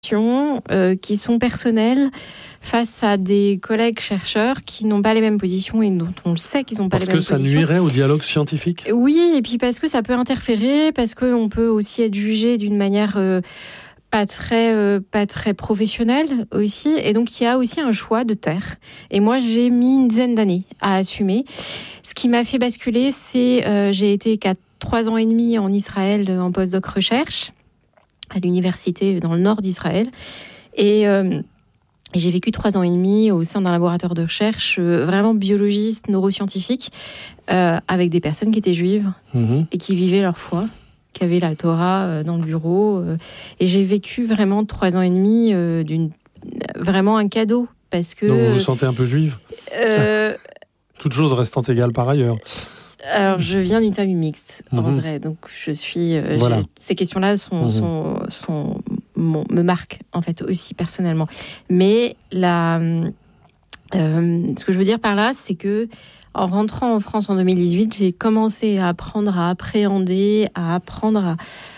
qui sont personnelles face à des collègues chercheurs qui n'ont pas les mêmes positions et dont on le sait qu'ils n'ont pas les mêmes positions. Parce que ça nuirait au dialogue scientifique ? Oui, et puis parce que ça peut interférer, parce qu'on peut aussi être jugé d'une manière pas très professionnelle aussi. Et donc, il y a aussi un choix de taire. Et moi, j'ai mis une dizaine d'années à assumer. Ce qui m'a fait basculer, c'est j'ai été 3 ans et demi en Israël en postdoc recherche à l'université dans le nord d'Israël. Et j'ai vécu 3 ans et demi au sein d'un laboratoire de recherche vraiment biologiste, neuroscientifique, avec des personnes qui étaient juives et qui vivaient leur foi, qui avaient la Torah dans le bureau. Et j'ai vécu vraiment 3 ans et demi vraiment un cadeau. Parce que, donc vous vous sentez un peu juive Toutes choses restant égales par ailleurs. Alors, je viens d'une famille mixte, en vrai. Donc, je suis... voilà. Ces questions-là me marquent, en fait, aussi personnellement. Mais ce que je veux dire par là, c'est que en rentrant en France en 2018, j'ai commencé à apprendre à appréhender, à apprendre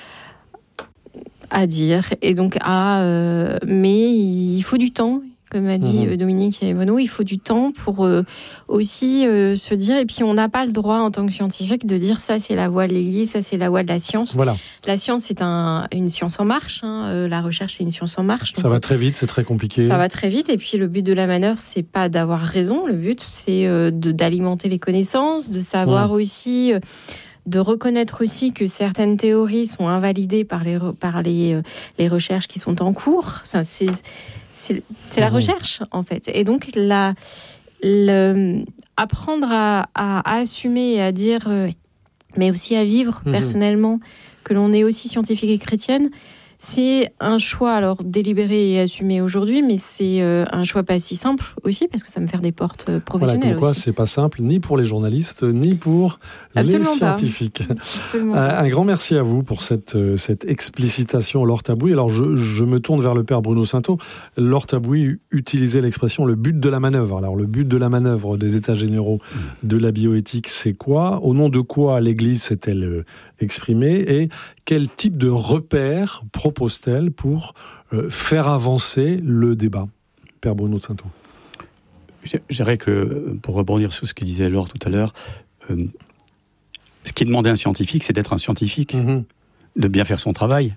à dire. Et donc, mais il faut du temps. Comme a dit Dominique et Mono, il faut du temps pour aussi se dire, et puis on n'a pas le droit en tant que scientifique de dire ça c'est la voie de l'Église, ça c'est la voie de la science. Voilà. La science c'est une science en marche, la recherche c'est une science en marche. Donc, ça va très vite, c'est très compliqué. Ça va très vite, et puis le but de la manœuvre c'est pas d'avoir raison, le but c'est d'alimenter les connaissances, de savoir aussi... de reconnaître aussi que certaines théories sont invalidées par les recherches qui sont en cours. Ça, c'est la recherche, en fait. Et donc, apprendre à assumer et à dire, mais aussi à vivre personnellement, que l'on est aussi scientifique et chrétienne, c'est un choix, alors délibéré et assumé aujourd'hui, mais c'est un choix pas si simple aussi, parce que ça me ferme des portes professionnelles. Voilà, comme quoi, aussi. C'est pas simple, ni pour les journalistes, ni pour Absolument les scientifiques. Absolument pas. Un grand merci à vous pour cette explicitation, Laure Tabouy. Alors, je me tourne vers le père Bruno Sainteau. Laure Tabouy utilisait l'expression « le but de la manœuvre ». Alors, le but de la manœuvre des États généraux de la bioéthique, c'est quoi ? Au nom de quoi l'Église s'est-elle exprimée ? Et quel type de repères propose-t-elle pour faire avancer le débat ? Père Bruno Sainteau. Je dirais que, pour rebondir sur ce que disait Laure tout à l'heure, ce qui est demandé à un scientifique, c'est d'être un scientifique, de bien faire son travail,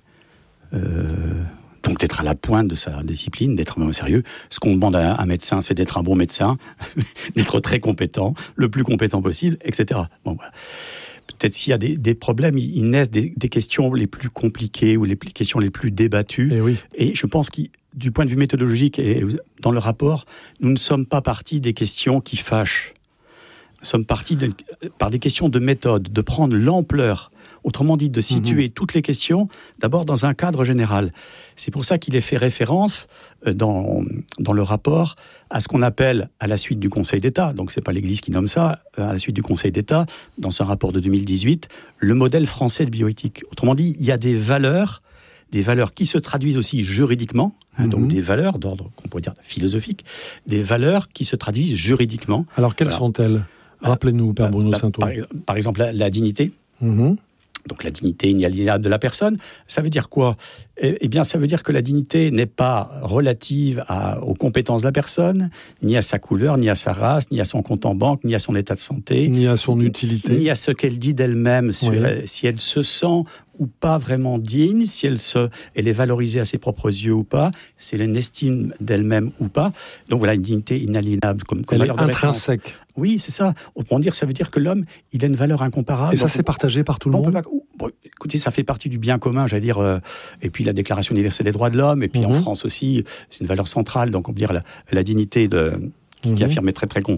donc d'être à la pointe de sa discipline, d'être vraiment sérieux. Ce qu'on demande à un médecin, c'est d'être un bon médecin, d'être très compétent, le plus compétent possible, etc. Bon, voilà. Peut-être s'il y a des problèmes, ils naissent des questions les plus compliquées ou les questions les plus débattues. Et je pense que du point de vue méthodologique et dans le rapport, nous ne sommes pas partis des questions qui fâchent. Nous sommes partis par des questions de méthode, de prendre l'ampleur. Autrement dit, de situer toutes les questions, d'abord dans un cadre général. C'est pour ça qu'il est fait référence dans le rapport à ce qu'on appelle, à la suite du Conseil d'État, donc c'est pas l'Église qui nomme ça, à la suite du Conseil d'État, dans ce rapport de 2018, le modèle français de bioéthique. Autrement dit, il y a des valeurs qui se traduisent aussi juridiquement, donc des valeurs d'ordre, qu'on pourrait dire philosophique, des valeurs qui se traduisent juridiquement. Alors quelles sont-elles ? Rappelez-nous, Père Bruno Sainteau. Par exemple, la dignité. Donc la dignité inaliénable de la personne, ça veut dire quoi ? Eh bien, ça veut dire que la dignité n'est pas relative aux compétences de la personne, ni à sa couleur, ni à sa race, ni à son compte en banque, ni à son état de santé, ni à son utilité, ni à ce qu'elle dit d'elle-même, si elle se sent ou pas vraiment digne, si elle est valorisée à ses propres yeux ou pas, si elle a une estime d'elle-même ou pas. Donc voilà, une dignité inaliénable. Comme elle est intrinsèque. Oui, c'est ça. On peut dire, ça veut dire que l'homme, il a une valeur incomparable. Et ça, c'est partagé par tout le monde. Écoutez, ça fait partie du bien commun, j'allais dire. Et puis la Déclaration universelle des droits de l'homme, et puis en France aussi, c'est une valeur centrale. Donc on peut dire la dignité qui est affirmée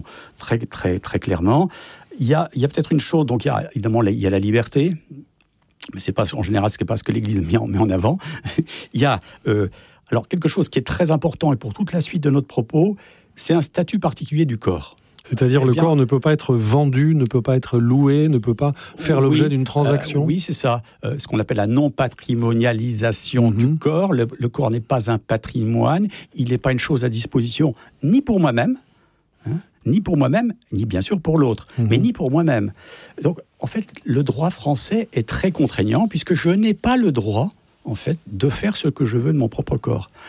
très clairement. Il y a peut-être une chose, donc évidemment, il y a la liberté. Mais c'est pas, en général, c'est pas ce que l'Église met en avant. Il y a alors quelque chose qui est très important, et pour toute la suite de notre propos, c'est un statut particulier du corps. C'est-à-dire le corps ne peut pas être vendu, ne peut pas être loué, ne peut pas faire l'objet d'une transaction. Oui, c'est ça. Ce qu'on appelle la non-patrimonialisation du corps. Le corps n'est pas un patrimoine, il n'est pas une chose à disposition ni pour moi-même, ni bien sûr pour l'autre, mais ni pour moi-même. Donc, en fait, le droit français est très contraignant, puisque je n'ai pas le droit en fait, de faire ce que je veux de mon propre corps.